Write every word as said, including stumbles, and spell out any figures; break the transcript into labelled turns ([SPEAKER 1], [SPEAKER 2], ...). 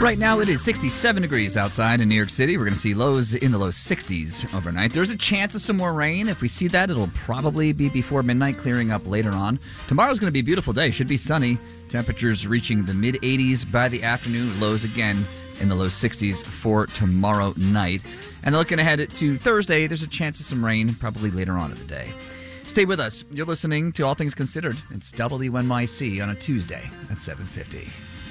[SPEAKER 1] Right now it is sixty-seven degrees outside in New York City. We're going to see lows in the low sixties overnight. There's a chance of some more rain. If we see that, it'll probably be before midnight, clearing up later on. Tomorrow's going to be a beautiful day. Should be sunny. Temperatures reaching the mid eighties by the afternoon. Lows again in the low sixties for tomorrow night. And looking ahead to Thursday, there's a chance of some rain probably later on in the day. Stay with us. You're listening to All Things Considered. It's W N Y C on a Tuesday at seven fifty.